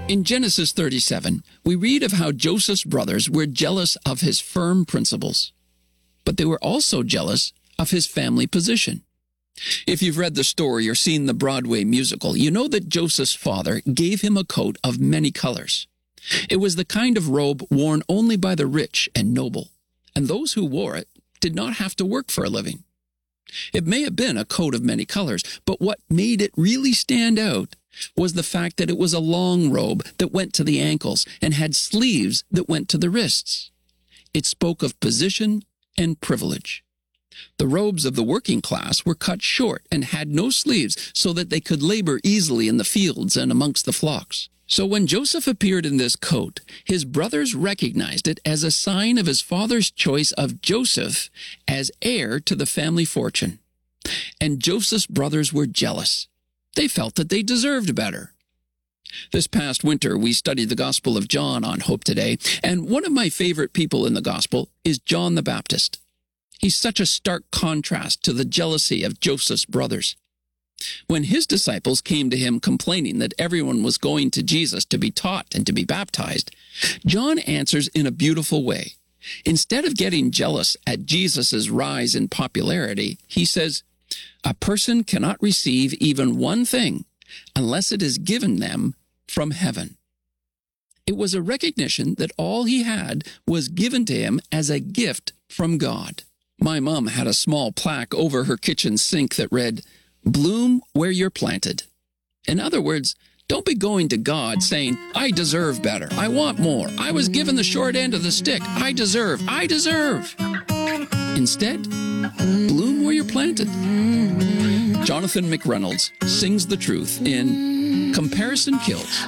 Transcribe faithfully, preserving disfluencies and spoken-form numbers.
In Genesis thirty-seven, we read of how Joseph's brothers were jealous of his firm principles, but they were also jealous of his family position. If you've read the story or seen the Broadway musical, you know that Joseph's father gave him a coat of many colors. It was the kind of robe worn only by the rich and noble, and those who wore it did not have to work for a living. It may have been a coat of many colors, but what made it really stand out was the fact that it was a long robe that went to the ankles and had sleeves that went to the wrists. It spoke of position and privilege. The robes of the working class were cut short and had no sleeves so that they could labor easily in the fields and amongst the flocks. So when Joseph appeared in this coat, his brothers recognized it as a sign of his father's choice of Joseph as heir to the family fortune. And Joseph's brothers were jealous. They felt that they deserved better. This past winter, we studied the Gospel of John on Hope Today, and one of my favorite people in the Gospel is John the Baptist. He's such a stark contrast to the jealousy of Joseph's brothers. When his disciples came to him complaining that everyone was going to Jesus to be taught and to be baptized, John answers in a beautiful way. Instead of getting jealous at Jesus' rise in popularity, he says, "A person cannot receive even one thing unless it is given them from heaven." It was a recognition that all he had was given to him as a gift from God. My mom had a small plaque over her kitchen sink that read, "Bloom where you're planted." In other words, don't be going to God saying, "I deserve better. I want more. I was given the short end of the stick. I deserve. I deserve." Instead, bloom where you're planted. Jonathan McReynolds sings the truth in Comparison Kills.